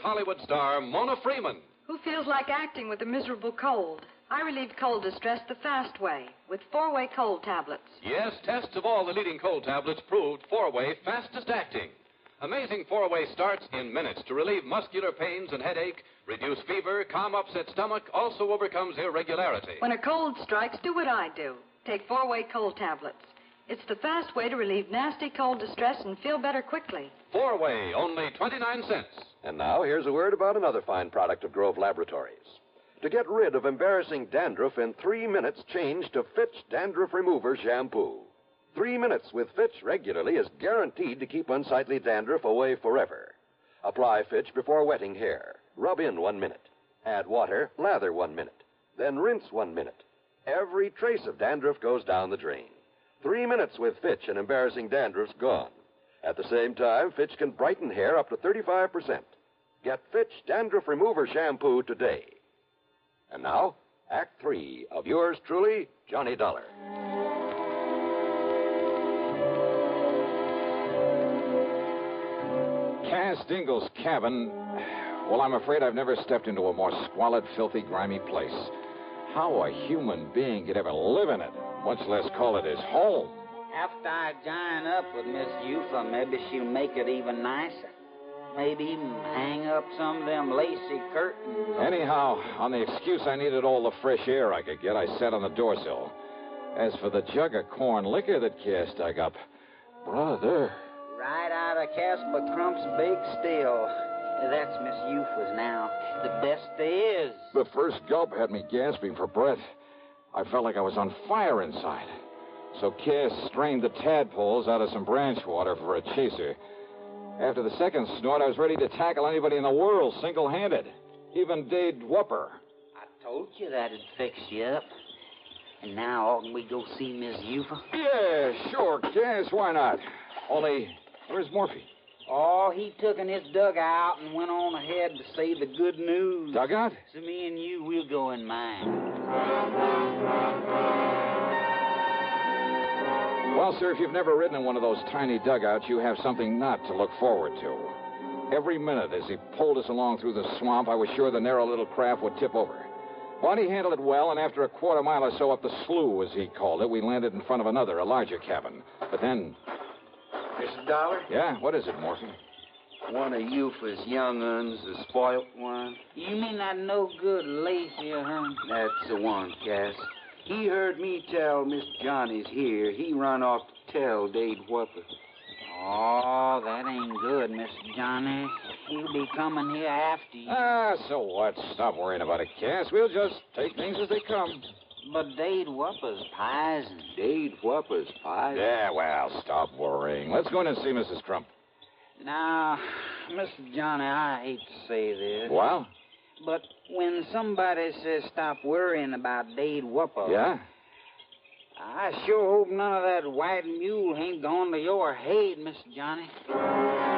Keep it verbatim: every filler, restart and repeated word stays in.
Hollywood star Mona Freeman. Who feels like acting with a miserable cold? I relieve cold distress the fast way with four-way cold tablets. Yes, tests of all the leading cold tablets proved four-way fastest acting. Amazing four-way starts in minutes to relieve muscular pains and headache, reduce fever, calm upset stomach, also overcomes irregularity. When a cold strikes, do what I do. Take four-way cold tablets. It's the fast way to relieve nasty cold distress and feel better quickly. Four-way, only twenty-nine cents. And now here's a word about another fine product of Grove Laboratories. To get rid of embarrassing dandruff in three minutes, change to Fitch Dandruff Remover Shampoo. Three minutes with Fitch regularly is guaranteed to keep unsightly dandruff away forever. Apply Fitch before wetting hair. Rub in one minute. Add water, lather one minute. Then rinse one minute. Every trace of dandruff goes down the drain. Three minutes with Fitch and embarrassing dandruff's gone. At the same time, Fitch can brighten hair up to thirty-five percent. Get Fitch Dandruff Remover Shampoo today. And now, Act Three of yours truly, Johnny Dollar. Cass Dingle's cabin. Well, I'm afraid I've never stepped into a more squalid, filthy, grimy place. How a human being could ever live in it, much less call it his home. After I join up with Miss Eufa, maybe she'll make it even nicer. Maybe even hang up some of them lacy curtains. Anyhow, on the excuse I needed all the fresh air I could get, I sat on the doorsill. As for the jug of corn liquor that Cass dug up, brother. Right out of Casper Crump's big still. That's Miss Eufa's now. The best there is. The first gulp had me gasping for breath. I felt like I was on fire inside. So Cass strained the tadpoles out of some branch water for a chaser. After the second snort, I was ready to tackle anybody in the world single-handed. Even Dade Whopper. I told you that'd fix you up. And now, oughtn't we go see Miss Eufa? Yeah, sure, Cass. Why not? Only, where's Morphy? Oh, he took in his dugout and went on ahead to say the good news. Dugout? So me and you, we'll go in mine. Well, sir, if you've never ridden in one of those tiny dugouts, you have something not to look forward to. Every minute as he pulled us along through the swamp, I was sure the narrow little craft would tip over. But he handled it well, and after a quarter mile or so up the slough, as he called it, we landed in front of another, a larger cabin. But then... Mister Dollar? Yeah? What is it, Morphy? One of Eufa's young uns, the spoilt one. You mean that no-good lazy, huh? That's the one, Cass. He heard me tell Mister Johnny's here. He run off to tell Dade Whopper. Oh, that ain't good, Mister Johnny. He'll be coming here after you. Ah, so what? Stop worrying about it, Cass. We'll just take things as they come. But Dade Whopper's poison. Dade Whopper's poison? Yeah, well, stop worrying. Let's go in and see Missus Crump. Now, Mister Johnny, I hate to say this. Well? But when somebody says stop worrying about Dade Whopper... Yeah? I sure hope none of that white mule ain't gone to your head, Mister Johnny.